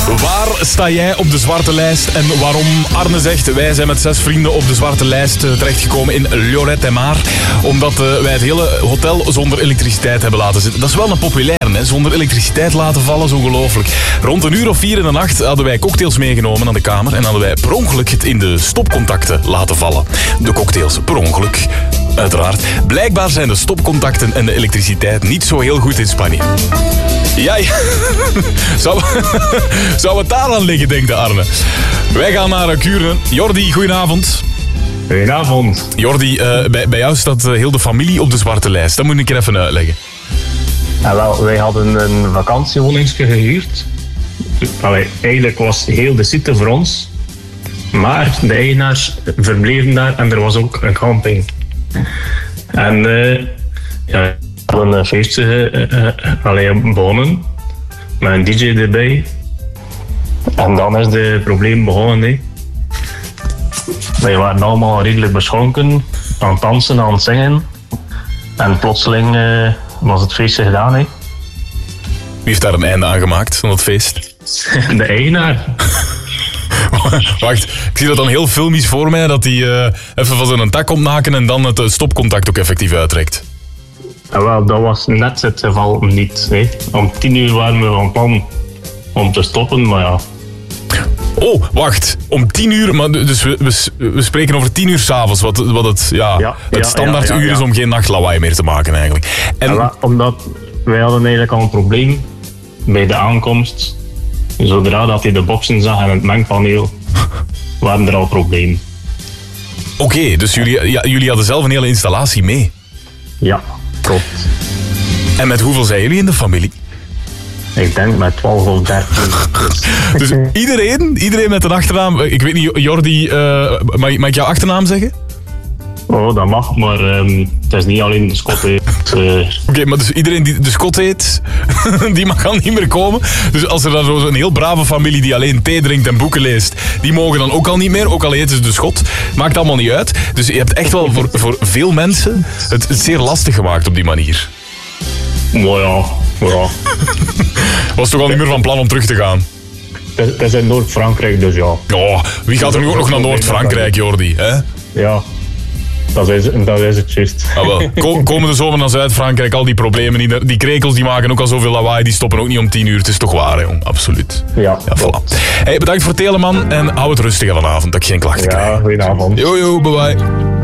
Waar sta jij op de zwarte lijst en waarom? Arne zegt, wij zijn met 6 vrienden op de zwarte lijst terechtgekomen in Lloret-de-Mar. Omdat wij het hele hotel zonder elektriciteit hebben laten zitten. Dat is wel een populaire, hè? Zonder elektriciteit laten vallen, is ongelooflijk. Rond 1:04 in de nacht hadden wij cocktails meegenomen naar de kamer en hadden wij per ongeluk het in de stopcontacten laten vallen. De cocktails per ongeluk, uiteraard. Blijkbaar zijn de stopcontacten en de elektriciteit niet zo heel goed in Spanje. Ja. Zou het daar aan liggen, denkt Arne. Wij gaan naar Kuurne. Jordi, goedenavond. Goedenavond. Jordi, bij jou staat heel de familie op de zwarte lijst. Dat moet ik er even uitleggen. Ja, wel, wij hadden een vakantiewoningsje gehuurd. Eigenlijk was heel de site voor ons. Maar de eigenaars verbleven daar en er was ook een camping. En we hadden een feestje begonnen. Met een DJ erbij. En dan is het probleem begonnen. Hè. Wij waren allemaal redelijk beschonken. Aan het dansen, aan het zingen. En plotseling was het feestje gedaan. Hè. Wie heeft daar een einde aan gemaakt van het feest? De eigenaar. Wacht, ik zie dat dan heel filmisch voor mij, dat hij even van zijn tak komt naken en dan het stopcontact ook effectief uittrekt. Ja, wel, dat was net het geval niet. Hè. Om 10:00 waren we van plan om te stoppen, maar ja. Oh, wacht. Om 10:00, maar dus we spreken over 10:00 s'avonds, wat het standaarduur is om geen nachtlawaai meer te maken eigenlijk. En... Ja, omdat wij hadden eigenlijk al een probleem bij de aankomst. Zodra dat hij de boxen zag en het mengpaneel, waren er al problemen. Oké, dus jullie hadden zelf een hele installatie mee? Ja, klopt. En met hoeveel zijn jullie in de familie? Ik denk met 12 of 13. Dus iedereen met een achternaam. Ik weet niet, Jordi, mag ik jouw achternaam zeggen? Oh, dat mag, maar het is niet alleen de Scott. Oké, maar dus iedereen die de Scott heet, die mag al niet meer komen. Dus als er dan zo'n heel brave familie die alleen thee drinkt en boeken leest, die mogen dan ook al niet meer, ook al heten ze de Scott. Maakt allemaal niet uit. Dus je hebt echt wel voor veel mensen het zeer lastig gemaakt op die manier. Maar ja. Was toch al niet meer van plan om terug te gaan? Het is in Noord-Frankrijk, dus ja. Oh, wie gaat er nu ook nog naar Noord-Frankrijk, Jordi? Hè? Ja, dat is het juist. Ah, wel. Komende zomer naar Zuid-Frankrijk, al die problemen, die krekels die maken ook al zoveel lawaai, die stoppen ook niet om 10:00. Het is toch waar, jong? Absoluut. Ja, voilà. Hey, bedankt voor het teleman en hou het rustig vanavond, dat ik geen klachten krijg. Ja, goedenavond. Yo, bye bye.